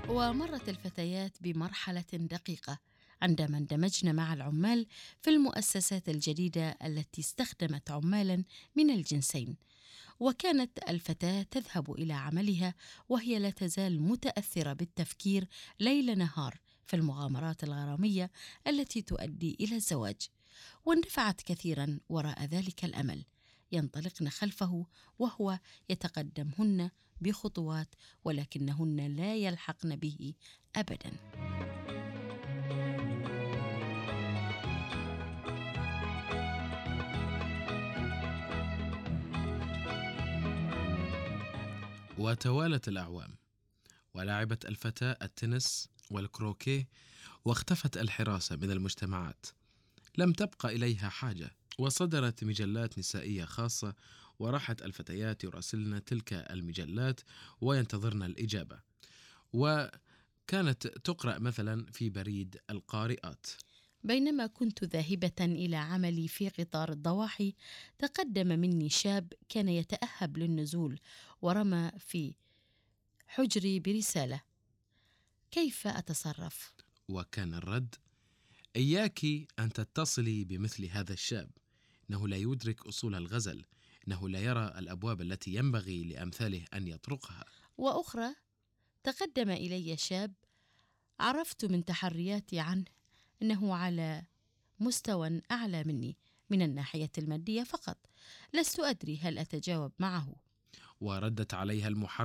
ومرت الفتيات بمرحلة دقيقة عندما اندمجن مع العمال في المؤسسات الجديدة التي استخدمت عمالا من الجنسين. وكانت الفتاة تذهب إلى عملها وهي لا تزال متأثرة بالتفكير ليل نهار في المغامرات الغرامية التي تؤدي إلى الزواج، واندفعت كثيرا وراء ذلك الأمل، ينطلقن خلفه وهو يتقدمهن بخطوات، ولكنهن لا يلحقن به أبدا. وتوالت الأعوام، ولعبت الفتاة التنس والكروكيه، واختفت الحراسة من المجتمعات، لم تبقى إليها حاجة، وصدرت مجلات نسائية خاصة، وراحت الفتيات يراسلن تلك المجلات وينتظرن الإجابة، وكانت تقرأ مثلا في بريد القارئات. بينما كنت ذاهبة إلى عملي في قطار الضواحي، تقدم مني شاب كان يتأهب للنزول، ورمى في حجري برسالة: كيف أتصرف؟ وكان الرد: إياك أن تتصلي بمثل هذا الشاب، إنه لا يدرك أصول الغزل، إنه لا يرى الأبواب التي ينبغي لأمثاله أن يطرقها. وأخرى: تقدم إلي شاب عرفت من تحرياتي عنه أنه على مستوى أعلى مني من الناحية المادية فقط، لست أدري هل أتجاوب معه. وردت عليها المحرر